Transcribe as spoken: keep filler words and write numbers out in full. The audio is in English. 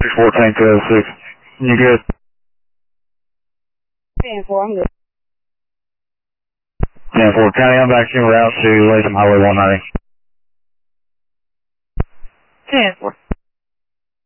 six fourteen two oh six. You good? ten four, I'm good. ten four, County, I'm back in route to Latham Highway one ninety. ten four.